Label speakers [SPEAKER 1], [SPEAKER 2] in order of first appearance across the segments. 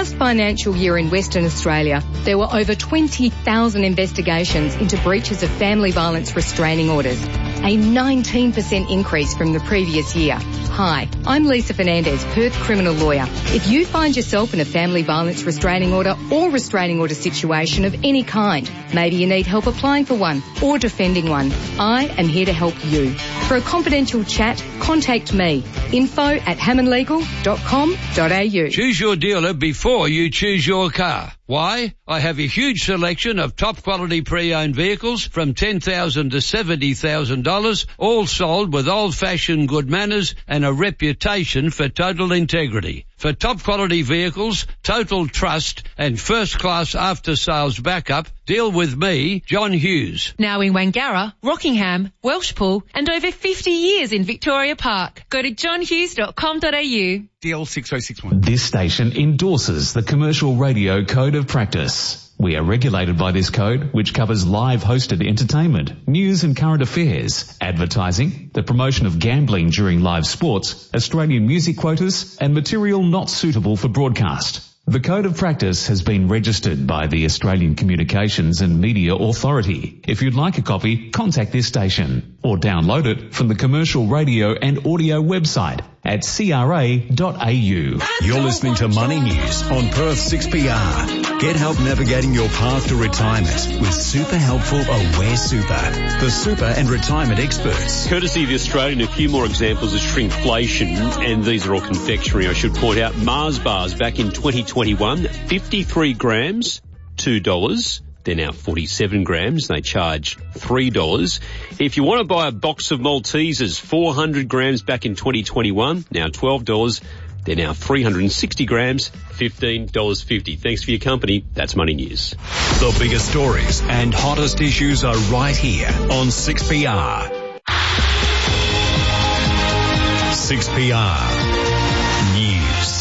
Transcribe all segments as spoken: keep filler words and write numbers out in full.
[SPEAKER 1] last financial year in Western Australia, there were over twenty thousand investigations into breaches of family violence restraining orders, a nineteen percent increase from the previous year. Hi, I'm Lisa Fernandez, Perth criminal lawyer. If you find yourself in a family violence restraining order or restraining order situation of any kind, maybe you need help applying for one or defending one, I am here to help you. For a confidential chat, contact me. Info at hammond legal dot com dot a u.
[SPEAKER 2] Choose your dealer before you choose your car. Why? I have a huge selection of top quality pre-owned vehicles from ten thousand dollars to seventy thousand dollars, all sold with old-fashioned good manners and a reputation for total integrity. For top quality vehicles, total trust and first-class after-sales backup, deal with me, John Hughes.
[SPEAKER 3] Now in Wangara, Rockingham, Welshpool and over fifty years in Victoria Park. Go to john hughes dot com dot a u.
[SPEAKER 4] D L six oh six one.
[SPEAKER 5] This station endorses the Commercial Radio Code of Practice. We are regulated by this code, which covers live hosted entertainment, news and current affairs, advertising, the promotion of gambling during live sports, Australian music quotas, and material not suitable for broadcast. The Code of Practice has been registered by the Australian Communications and Media Authority. If you'd like a copy, contact this station or download it from the Commercial Radio and Audio website at c r a dot a u.
[SPEAKER 6] You're listening to Money News on Perth six P R. Get help navigating your path to retirement with super helpful Aware Super, the super and retirement experts.
[SPEAKER 7] Courtesy of the Australian, a few more examples of shrinkflation, and these are all confectionery, I should point out. Mars bars back in twenty twenty-one, fifty-three grams, two dollars. They're now forty-seven grams. They charge three dollars. If you want to buy a box of Maltesers, four hundred grams back in twenty twenty-one, now twelve dollars. They're now three hundred sixty grams, fifteen dollars fifty. Thanks for your company. That's Money News.
[SPEAKER 6] The biggest stories and hottest issues are right here on six P R. six P R News.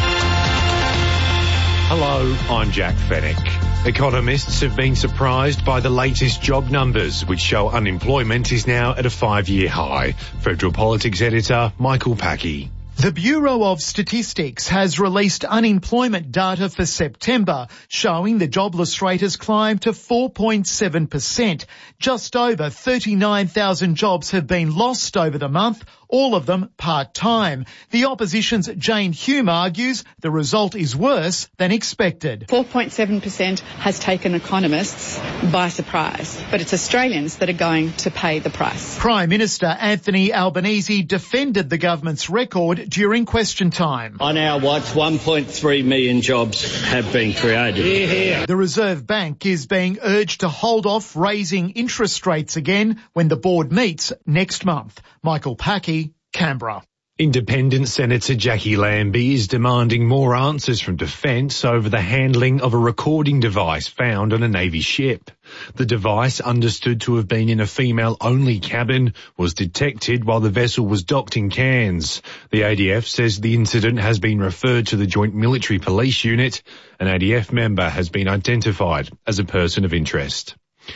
[SPEAKER 8] Hello, I'm Jack Fennick. Economists have been surprised by the latest job numbers, which show unemployment is now at a five-year high. Federal Politics editor Michael Packey.
[SPEAKER 9] The Bureau of Statistics has released unemployment data for September, showing the jobless rate has climbed to four point seven percent. Just over thirty-nine thousand jobs have been lost over the month, all of them part-time. The opposition's Jane Hume argues the result is worse than expected.
[SPEAKER 10] four point seven percent has taken economists by surprise, but it's Australians that are going to pay the price.
[SPEAKER 9] Prime Minister Anthony Albanese defended the government's record during question time.
[SPEAKER 11] On our watch, one point three million jobs have been created. Hear, hear.
[SPEAKER 9] The Reserve Bank is being urged to hold off raising interest rates again when the board meets next month. Michael Packey, Canberra.
[SPEAKER 8] Independent Senator Jackie Lambie is demanding more answers from Defence over the handling of a recording device found on a Navy ship. The device, understood to have been in a female-only cabin, was detected while the vessel was docked in Cairns. The A D F says the incident has been referred to the Joint Military Police Unit. An A D F member has been identified as a person of interest.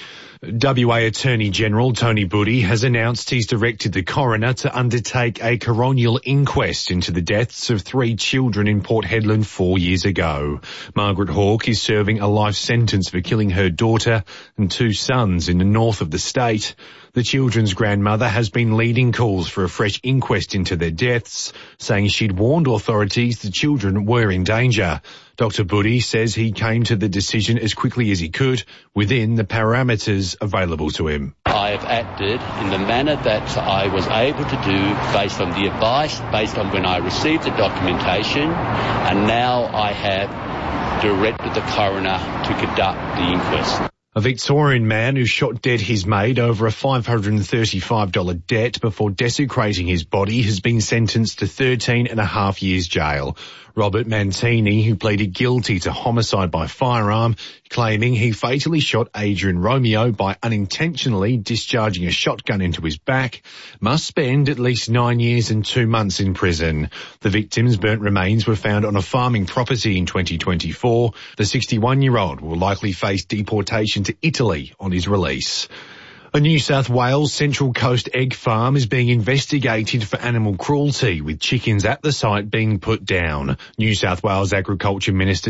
[SPEAKER 8] W A Attorney-General Tony Buddy has announced he's directed the coroner to undertake a coronial inquest into the deaths of three children in Port Hedland four years ago. Margaret Hawke is serving a life sentence for killing her daughter and two sons in the north of the state. The children's grandmother has been leading calls for a fresh inquest into their deaths, saying she'd warned authorities the children were in danger. Doctor Buddy says he came to the decision as quickly as he could within the parameters available to him.
[SPEAKER 12] I have acted in the manner that I was able to do based on the advice, based on when I received the documentation, and now I have directed the coroner to conduct the inquest.
[SPEAKER 8] A Victorian man who shot dead his maid over a five hundred thirty-five dollars debt before desecrating his body has been sentenced to thirteen and a half years jail. Robert Mantini, who pleaded guilty to homicide by firearm, claiming he fatally shot Adrian Romeo by unintentionally discharging a shotgun into his back, must spend at least nine years and two months in prison. The victim's burnt remains were found on a farming property in twenty twenty-four. The sixty-one-year-old will likely face deportation to Italy on his release. A New South Wales Central Coast egg farm is being investigated for animal cruelty, with chickens at the site being put down. New South Wales Agriculture Minister